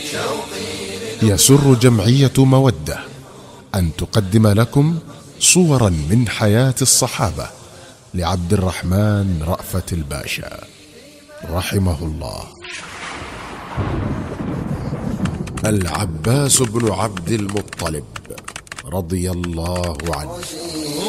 يسر جمعية مودة أن تقدم لكم صورا من حياة الصحابة لعبد الرحمن رأفت الباشا رحمه الله. العباس بن عبد المطلب رضي الله عنه